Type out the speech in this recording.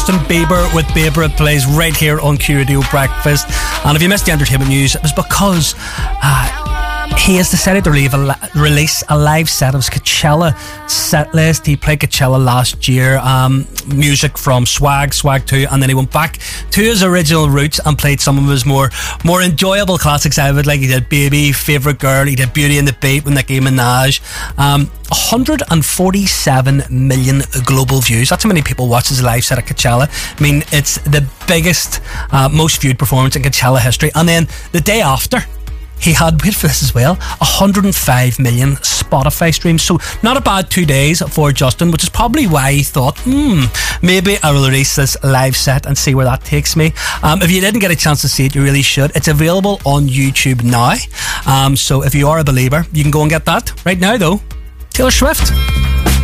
Justin Bieber with Bieber plays right here on Q Radio Breakfast. And if you missed the entertainment news, it was because he has decided to release a live set of his Coachella set list. He played Coachella last year, music from Swag 2, and then he went back to his original roots and played some of his more enjoyable classics out of it, like he did Baby, Favourite Girl, he did Beauty and the Beat with Nicki Minaj. 147 million global views. That's how many people watched his live set at Coachella. I mean, it's the biggest, most viewed performance in Coachella history. And then the day after, he had, wait for this as well, 105 million Spotify streams. So not a bad 2 days for Justin, which is probably why he thought, maybe I will release this live set and see where that takes me. If you didn't get a chance to see it, you really should. It's available on YouTube now. So if you are a believer, you can go and get that right now, though. Taylor Swift.